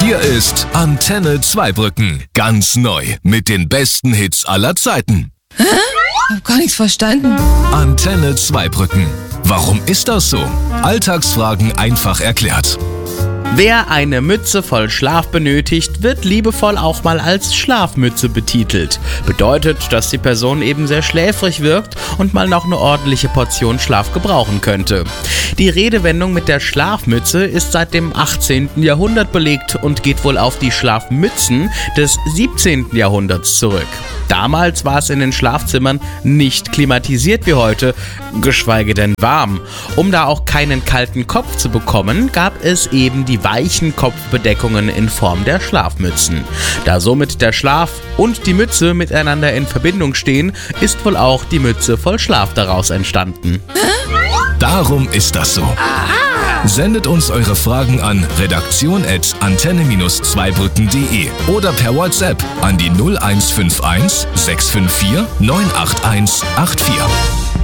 Hier ist Antenne Zweibrücken. Ganz neu mit den besten Hits aller Zeiten. Hä? Hab gar nichts verstanden. Antenne Zweibrücken. Warum ist das so? Alltagsfragen einfach erklärt. Wer eine Mütze voll Schlaf benötigt, wird liebevoll auch mal als Schlafmütze betitelt. Bedeutet, dass die Person eben sehr schläfrig wirkt und mal noch eine ordentliche Portion Schlaf gebrauchen könnte. Die Redewendung mit der Schlafmütze ist seit dem 18. Jahrhundert belegt und geht wohl auf die Schlafmützen des 17. Jahrhunderts zurück. Damals war es in den Schlafzimmern nicht klimatisiert wie heute, geschweige denn warm. Um da auch keinen kalten Kopf zu bekommen, gab es eben die weichen Kopfbedeckungen in Form der Schlafmützen. Da somit der Schlaf und die Mütze miteinander in Verbindung stehen, ist wohl auch die Mütze voll Schlaf daraus entstanden. Darum ist das so. Sendet uns eure Fragen an redaktion@antenne-zweibrücken.de oder per WhatsApp an die 0151 654 98184.